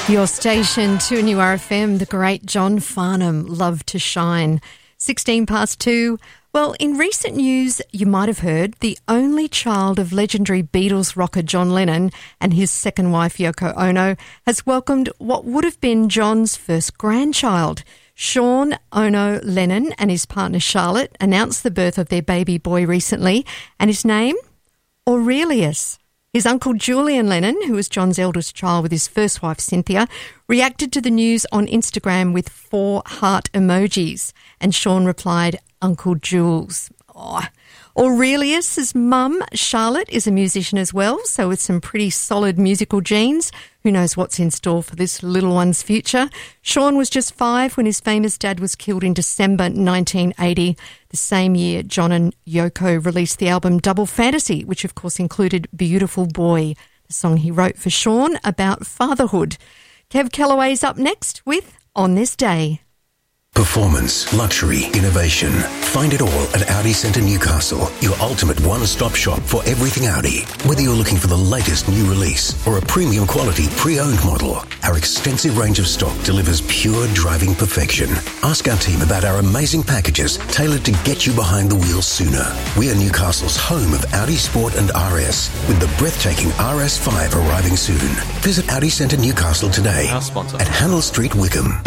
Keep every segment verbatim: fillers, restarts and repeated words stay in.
Your station, two N U R F M, the great John Farnham, Love to Shine. sixteen past two. Well, in recent news, you might have heard, the only child of legendary Beatles rocker John Lennon and his second wife Yoko Ono has welcomed what would have been John's first grandchild. Sean Ono Lennon and his partner Charlotte announced the birth of their baby boy recently, and his name? Aurelius. His uncle Julian Lennon, who was John's eldest child with his first wife Cynthia, reacted to the news on Instagram with four heart emojis. And Sean replied, Uncle Jules. Oh. Aurelius's mum, Charlotte, is a musician as well, so with some pretty solid musical genes. Who knows what's in store for this little one's future? Sean was just five when his famous dad was killed in December nineteen eighty. The same year, John and Yoko released the album Double Fantasy, which of course included Beautiful Boy, the song he wrote for Sean about fatherhood. Kev Kellaway's up next with On This Day. Performance, luxury, innovation. Find it all at Audi Centre Newcastle, your ultimate one-stop shop for everything Audi. Whether you're looking for the latest new release or a premium quality pre-owned model, our extensive range of stock delivers pure driving perfection. Ask our team about our amazing packages tailored to get you behind the wheel sooner. We are Newcastle's home of Audi Sport and R S, with the breathtaking R S five arriving soon. Visit Audi Centre Newcastle today at Handel Street, Wickham.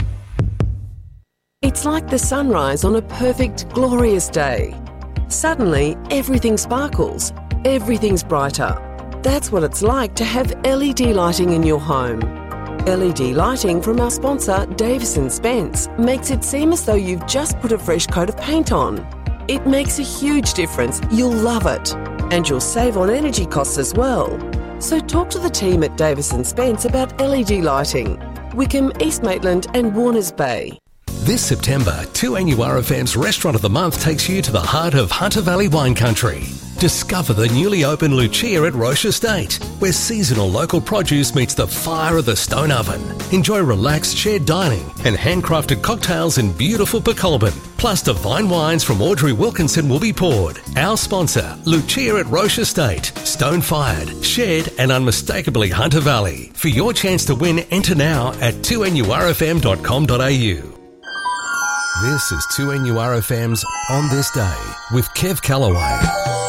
It's like the sunrise on a perfect, glorious day. Suddenly, everything sparkles. Everything's brighter. That's what it's like to have L E D lighting in your home. L E D lighting from our sponsor, Davis and Spence, makes it seem as though you've just put a fresh coat of paint on. It makes a huge difference. You'll love it. And you'll save on energy costs as well. So talk to the team at Davis and Spence about L E D lighting. Wickham, East Maitland and Warners Bay. This September, two N U R F M's Restaurant of the Month takes you to the heart of Hunter Valley wine country. Discover the newly opened Lucia at Roche Estate, where seasonal local produce meets the fire of the stone oven. Enjoy relaxed shared dining and handcrafted cocktails in beautiful Pacolban. Plus divine wines from Audrey Wilkinson will be poured. Our sponsor, Lucia at Roche Estate. Stone-fired, shared and unmistakably Hunter Valley. For your chance to win, enter now at two N U R F M dot com dot A U. This is two N U R F M's On This Day with Kev Kellaway.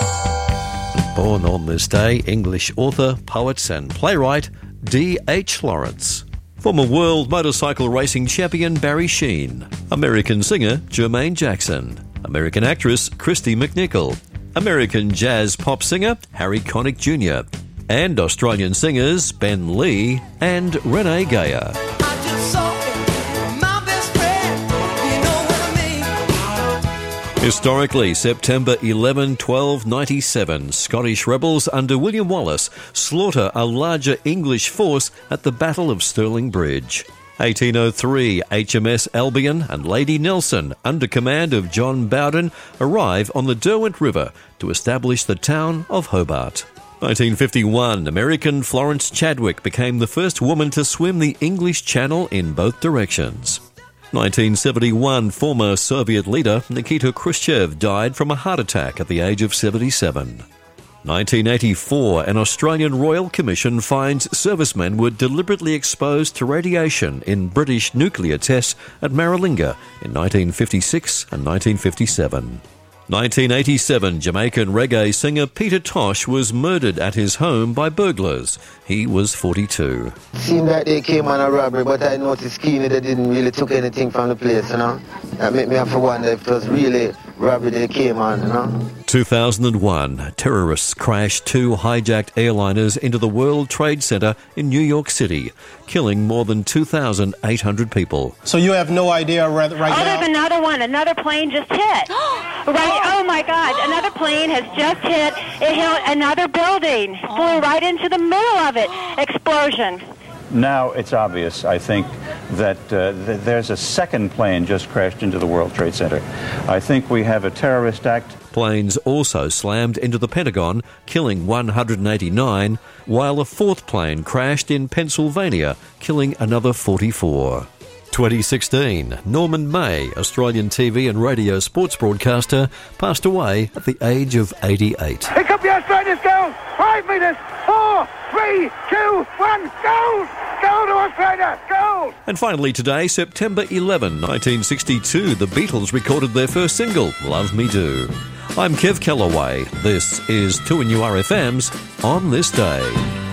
Born on this day, English author, poet and playwright D H Lawrence. Former world motorcycle racing champion Barry Sheene. American singer Jermaine Jackson. American actress Christy McNichol. American jazz pop singer Harry Connick Junior And Australian singers Ben Lee and Renee Geyer. Historically, September eleventh, twelve ninety-seven, Scottish rebels under William Wallace slaughter a larger English force at the Battle of Stirling Bridge. eighteen oh three, H M S Albion and Lady Nelson, under command of John Bowden, arrive on the Derwent River to establish the town of Hobart. nineteen fifty-one, American Florence Chadwick became the first woman to swim the English Channel in both directions. nineteen seventy-one, former Soviet leader Nikita Khrushchev died from a heart attack at the age of seventy-seven. nineteen eighty-four, an Australian Royal Commission finds servicemen were deliberately exposed to radiation in British nuclear tests at Maralinga in nineteen fifty-six and nineteen fifty-seven. nineteen eighty-seven, Jamaican reggae singer Peter Tosh was murdered at his home by burglars. He was forty-two. Seemed like they came on a robbery, but I noticed keenly they didn't really took anything from the place, you know. That made me have to wonder if it was really robbery they came on, you know. two thousand one, terrorists crashed two hijacked airliners into the World Trade Center in New York City, killing more than two thousand eight hundred people. So you have no idea right, right oh, now? There's another one. Another plane just hit. Right. Oh, my God. Another plane has just hit. It hit another building. Flew right into the middle of it. Explosion. Now it's obvious, I think, that uh, th- there's a second plane just crashed into the World Trade Center. I think we have a terrorist act. Planes also slammed into the Pentagon, killing one hundred eighty-nine, while a fourth plane crashed in Pennsylvania, killing another forty-four. twenty sixteen, Norman May, Australian T V and radio sports broadcaster, passed away at the age of eighty-eight. Pick up your Australians, go! Five metres, four, three, two, one, go! Gold to Australia! Gold! And finally today, September eleventh, nineteen sixty-two, the Beatles recorded their first single, Love Me Do. I'm Kev Kellaway. This is two N U R F M's On This Day.